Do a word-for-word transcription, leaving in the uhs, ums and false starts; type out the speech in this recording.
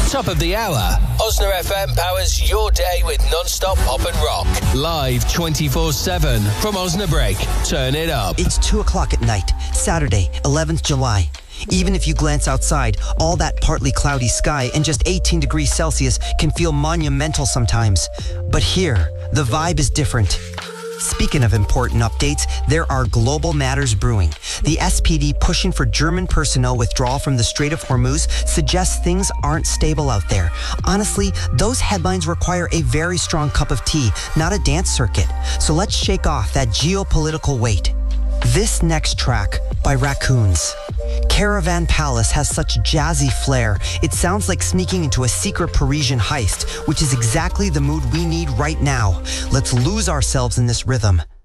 Top of the hour, Osna F M powers your day with non-stop pop and rock. Live twenty-four seven from Osnabrück. Turn it up. It's two o'clock at night, Saturday, eleventh of July. Even if you glance outside, all that partly cloudy sky and just eighteen degrees Celsius can feel monumental sometimes. But here, the vibe is different. Speaking of important updates, there are global matters brewing. The S P D pushing for German personnel withdrawal from the Strait of Hormuz suggests things aren't stable out there. Honestly, those headlines require a very strong cup of tea, not a dance circuit. So let's shake off that geopolitical weight. This next track, by Raccoons. Caravan Palace has such jazzy flair, it sounds like sneaking into a secret Parisian heist, which is exactly the mood we need right now. Let's lose ourselves in this rhythm.